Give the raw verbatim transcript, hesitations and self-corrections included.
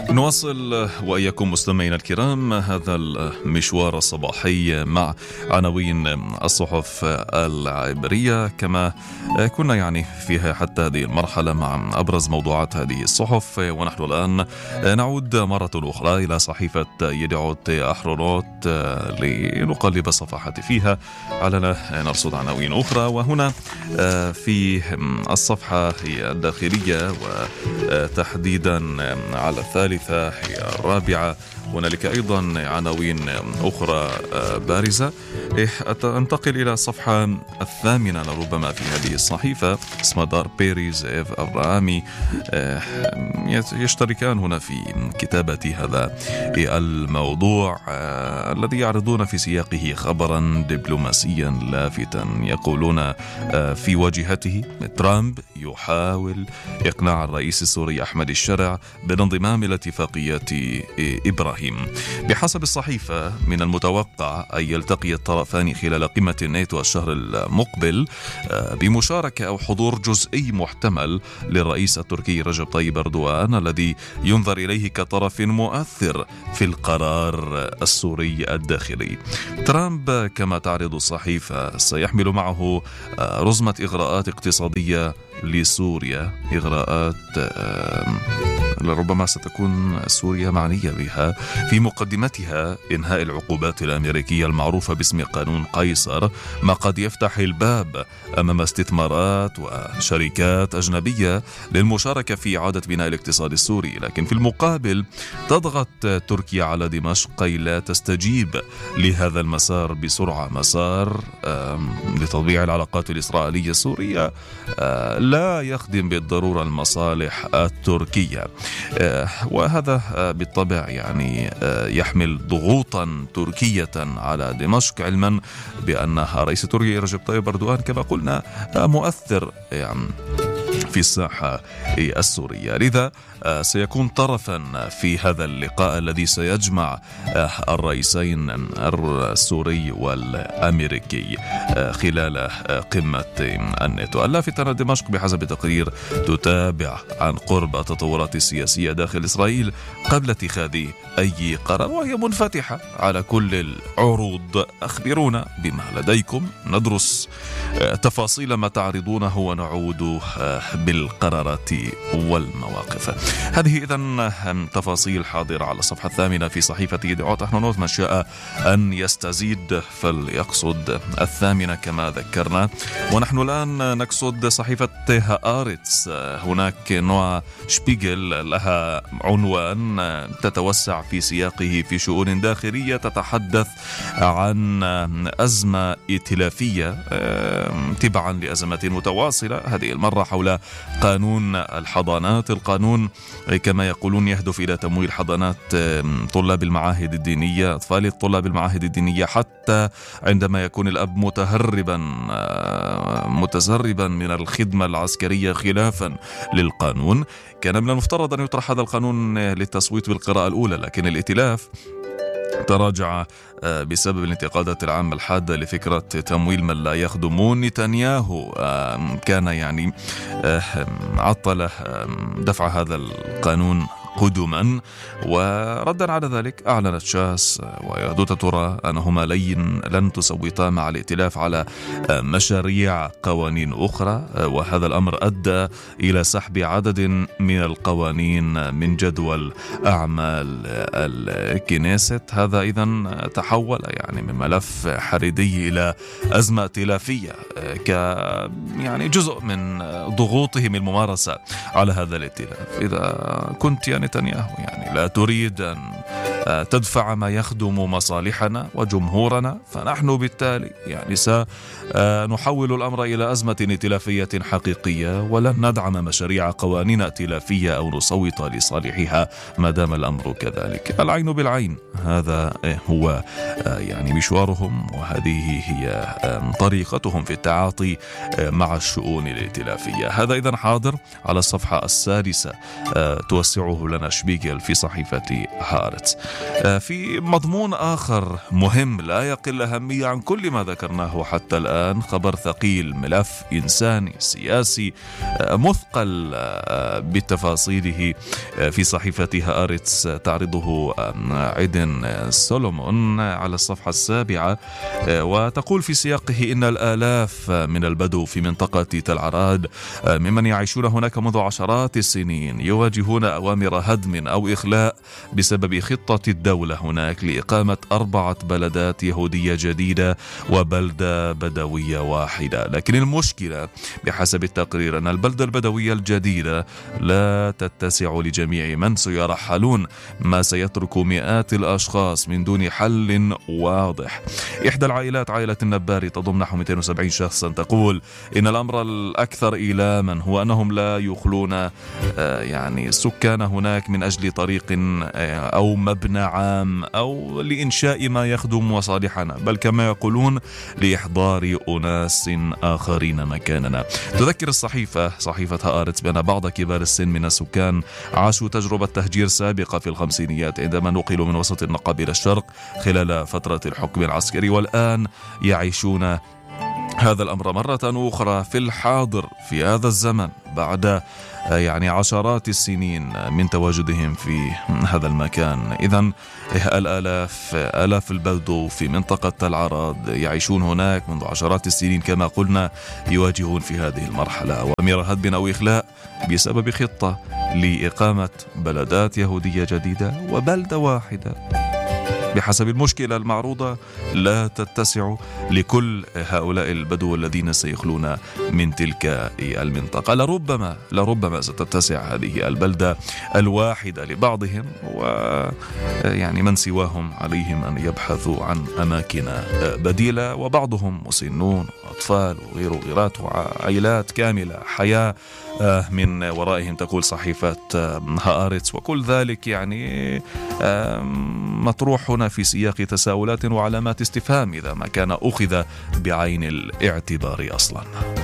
نواصل وإياكم مستمعينا الكرام هذا المشوار الصباحي مع عناوين الصحف العبرية كما كنا يعني فيها حتى هذه المرحلة مع أبرز موضوعات هذه الصحف. ونحن الآن نعود مرة أخرى إلى صحيفة يدعوت أحرونوت لنقلب الصفحات فيها على نرصد عناوين أخرى. وهنا في الصفحة الداخلية وتحديدا على الثالثة هي الرابعة هنالك أيضا عناوين أخرى بارزة. أنتقل إلى الصفحة الثامنة لربما في هذه الصحيفة. سمادار بيري زيف أبراهامي يشتركان هنا في كتابة هذا الموضوع الذي يعرضون في سياقه خبرا دبلوماسيا لافتا. يقولون في واجهته ترامب يحاول إقناع الرئيس السوري أحمد الشرع بالانضمام إلى اتفاقية إبراهيم. بحسب الصحيفة من المتوقع أن يلتقي الطرفان خلال قمة الناتو الشهر المقبل بمشاركة أو حضور جزئي محتمل للرئيس التركي رجب طيب أردوغان الذي ينظر إليه كطرف مؤثر في القرار السوري الداخلي. ترامب كما تعرض الصحيفة سيحمل معه رزمة إغراءات اقتصادية لسوريا، إغراءات لربما ستكون سوريا معنية بها، في مقدمتها إنهاء العقوبات الأمريكية المعروفة باسم قانون قيصر، ما قد يفتح الباب أمام استثمارات وشركات أجنبية للمشاركة في إعادة بناء الاقتصاد السوري. لكن في المقابل تضغط تركيا على دمشق كي لا تستجيب لهذا المسار بسرعة، مسار لتطبيع العلاقات الإسرائيلية السورية لا يخدم بالضرورة المصالح التركية. وهذا بالطبع يعني يحمل ضغوطا تركية على دمشق، علما بأن رئيس تركيا رجب طيب أردوغان كما قلنا مؤثر يعني في الساحة السورية. لذا سيكون طرفا في هذا اللقاء الذي سيجمع الرئيسين السوري والأمريكي خلال قمة الناتو. اللافت أن دمشق بحسب تقرير تتابع عن قرب التطورات السياسية داخل إسرائيل قبل اتخاذ أي قرار، وهي منفتحة على كل العروض. أخبرونا بما لديكم، ندرس تفاصيل ما تعرضونه ونعود بالقرارات والمواقف. هذه إذن تفاصيل حاضرة على الصفحة الثامنة في صحيفة يدعوت أحرونوت. من شاء أن يستزيد فليقصد الثامنة كما ذكرنا. ونحن الآن نقصد صحيفة هآرتس. هناك نوع شبيغل لها عنوان تتوسع في سياقه في شؤون داخلية، تتحدث عن أزمة ائتلافية تبعا لأزمات متواصلة، هذه المرة حول قانون الحضانات. القانون كما يقولون يهدف إلى تمويل حضانات طلاب المعاهد الدينية، أطفال طلاب المعاهد الدينية، حتى عندما يكون الأب متهربا متسربا من الخدمة العسكرية خلافا للقانون. كان من المفترض أن يطرح هذا القانون للتصويت بالقراءة الأولى، لكن الائتلاف تراجع بسبب الانتقادات العامة الحادة لفكرة تمويل من لا يخدمون نتنياهو. كان يعني عطل دفع هذا القانون قدما، وردا على ذلك أعلنت شاس ويهدوت ترى أنهما لن, لن تصوتا مع الائتلاف على مشاريع قوانين أخرى، وهذا الأمر أدى إلى سحب عدد من القوانين من جدول أعمال الكنيست. هذا إذن تحول يعني من ملف حريدي إلى أزمة ائتلافية ك يعني جزء من ضغوطهم الممارسة على هذا الائتلاف. إذا كنت يعني نتنياهو يعني لا تريد أن تدفع ما يخدم مصالحنا وجمهورنا، فنحن بالتالي يعني سنحول الأمر إلى أزمة ائتلافية حقيقية، ولن ندعم مشاريع قوانين ائتلافية أو نصوت لصالحها ما دام الأمر كذلك. العين بالعين، هذا هو يعني مشوارهم، وهذه هي طريقتهم في التعاطي مع الشؤون الائتلافية. هذا إذن حاضر على الصفحة السادسة توسعه لنا شبيغل في صحيفة هآرتس. في مضمون آخر مهم لا يقل أهمية عن كل ما ذكرناه حتى الآن، خبر ثقيل، ملف إنساني سياسي مثقل بتفاصيله، في صحيفتها آريتس تعرضه عيدن سولومون على الصفحة السابعة، وتقول في سياقه إن الآلاف من البدو في منطقة تل عراد ممن يعيشون هناك منذ عشرات السنين يواجهون أوامر هدم أو إخلاء بسبب خطة الدولة هناك لإقامة أربعة بلدات يهودية جديدة وبلدة بدوية واحدة. لكن المشكلة بحسب التقرير أن البلدة البدوية الجديدة لا تتسع لجميع من سيرحلون، ما سيترك مئات الأشخاص من دون حل واضح. إحدى العائلات، عائلة النباري، تضم نحو مئتين وسبعين شخصا، تقول إن الأمر الأكثر إيلاما هو أنهم لا يخلون يعني السكان هناك من أجل طريق أو مبنى عام أو لإنشاء ما يخدم مصالحنا، بل كما يقولون لإحضار أناس آخرين مكاننا. تذكر الصحيفة صحيفة آريتس بأن بعض كبار السن من السكان عاشوا تجربة تهجير سابقة في الخمسينيات عندما نقلوا من وسط النقب إلى الشرق خلال فترة الحكم العسكري، والآن يعيشون هذا الأمر مرة أخرى في الحاضر في هذا الزمن بعد يعني عشرات السنين من تواجدهم في هذا المكان. إذن الآلاف آلاف البدو في منطقة تل عراد يعيشون هناك منذ عشرات السنين كما قلنا، يواجهون في هذه المرحلة أوامر هدم أو إخلاء بسبب خطة لإقامة بلدات يهودية جديدة وبلدة واحدة بحسب المشكلة المعروضة لا تتسع لكل هؤلاء البدو الذين سيخلون من تلك المنطقة. لربما لربما ستتسع هذه البلدة الواحدة لبعضهم، ويعني من سواهم عليهم أن يبحثوا عن أماكن بديلة، وبعضهم مسنون أطفال وغير غيرات وعائلات كاملة حياة من ورائهم، تقول صحيفة آريتس. وكل ذلك يعني مطروح هنا في سياق تساؤلات وعلامات استفهام إذا ما كان أخذ بعين الاعتبار أصلا.